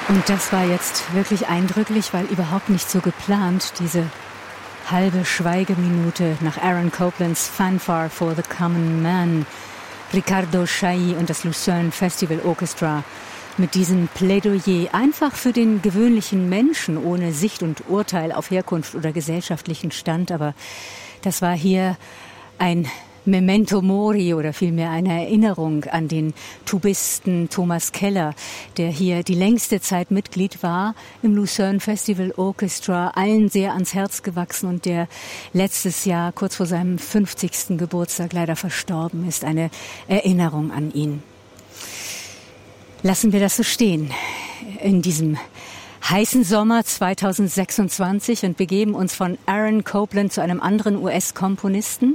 Und das war jetzt wirklich eindrücklich, weil überhaupt nicht so geplant, diese halbe Schweigeminute nach Aaron Coplands Fanfare for the Common Man. Riccardo Chailly und das Lucerne Festival Orchestra mit diesem Plädoyer einfach für den gewöhnlichen Menschen ohne Sicht und Urteil auf Herkunft oder gesellschaftlichen Stand. Aber das war hier ein Memento Mori oder vielmehr eine Erinnerung an den Tubisten Thomas Keller, der hier die längste Zeit Mitglied war im Lucerne Festival Orchestra, allen sehr ans Herz gewachsen und der letztes Jahr kurz vor seinem 50. Geburtstag leider verstorben ist. Eine Erinnerung an ihn. Lassen wir das so stehen in diesem heißen Sommer 2026 und begeben uns von Aaron Copland zu einem anderen US-Komponisten.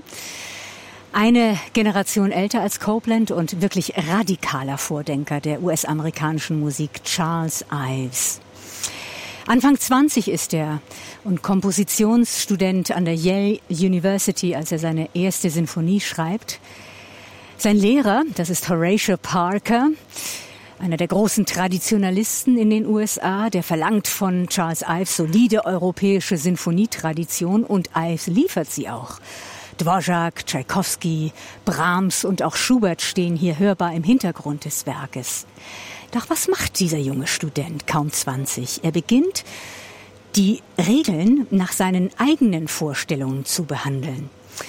Eine Generation älter als Copland und wirklich radikaler Vordenker der US-amerikanischen Musik, Charles Ives. Anfang 20 ist er und Kompositionsstudent an der Yale University, als er seine erste Sinfonie schreibt. Sein Lehrer, das ist Horatio Parker, einer der großen Traditionalisten in den USA, der verlangt von Charles Ives solide europäische Sinfonietradition und Ives liefert sie auch. Dvorak, Tschaikowski, Brahms und auch Schubert stehen hier hörbar im Hintergrund des Werkes. Doch was macht dieser junge Student, kaum 20? Er beginnt, die Regeln nach seinen eigenen Vorstellungen zu behandeln.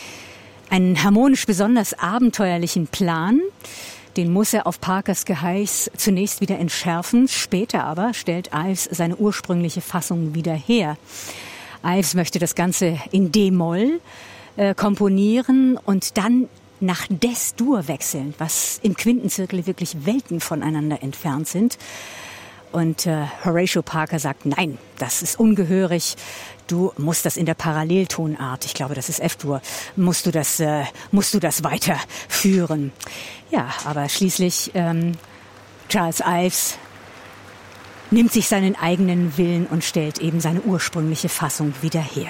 Einen harmonisch besonders abenteuerlichen Plan, den muss er auf Parkers Geheiß zunächst wieder entschärfen. Später aber stellt Ives seine ursprüngliche Fassung wieder her. Ives möchte das Ganze in D-Moll komponieren und dann nach Des-Dur wechseln, was im Quintenzirkel wirklich Welten voneinander entfernt sind. Und Horatio Parker sagt, nein, das ist ungehörig. Du musst das in der Paralleltonart, ich glaube, das ist F-Dur, musst du das weiterführen. Ja, aber schließlich Charles Ives nimmt sich seinen eigenen Willen und stellt eben seine ursprüngliche Fassung wieder her.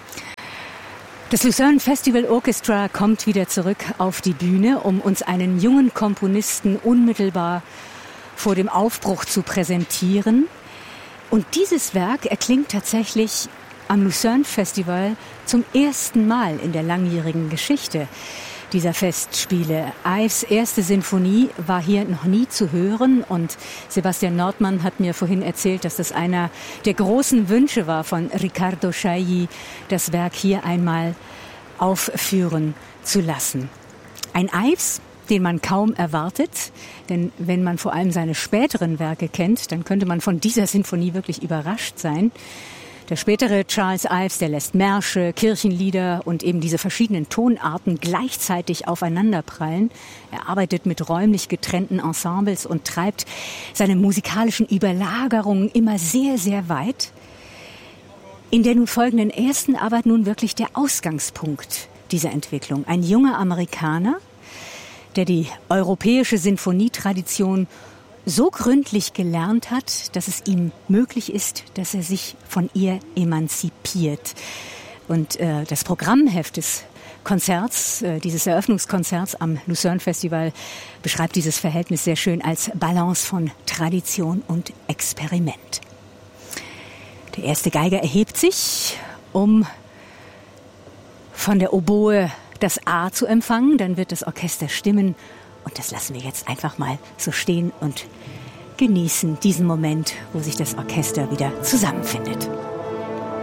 Das Lucerne Festival Orchestra kommt wieder zurück auf die Bühne, um uns einen jungen Komponisten unmittelbar vor dem Aufbruch zu präsentieren. Und dieses Werk erklingt tatsächlich am Lucerne Festival zum ersten Mal in der langjährigen Geschichte dieser Festspiele. Ives erste Sinfonie war hier noch nie zu hören und Sebastian Nordmann hat mir vorhin erzählt, dass das einer der großen Wünsche war von Riccardo Chailly, das Werk hier einmal aufführen zu lassen. Ein Ives, den man kaum erwartet, denn wenn man vor allem seine späteren Werke kennt, dann könnte man von dieser Sinfonie wirklich überrascht sein. Der spätere Charles Ives, der lässt Märsche, Kirchenlieder und eben diese verschiedenen Tonarten gleichzeitig aufeinanderprallen. Er arbeitet mit räumlich getrennten Ensembles und treibt seine musikalischen Überlagerungen immer sehr, sehr weit. In der nun folgenden ersten Arbeit nun wirklich der Ausgangspunkt dieser Entwicklung. Ein junger Amerikaner, der die europäische Sinfonietradition so gründlich gelernt hat, dass es ihm möglich ist, dass er sich von ihr emanzipiert. Und das Programmheft des Konzerts, dieses Eröffnungskonzerts am Lucerne Festival beschreibt dieses Verhältnis sehr schön als Balance von Tradition und Experiment. Der erste Geiger erhebt sich, um von der Oboe das A zu empfangen, dann wird das Orchester stimmen. Und das lassen wir jetzt einfach mal so stehen und genießen diesen Moment, wo sich das Orchester wieder zusammenfindet.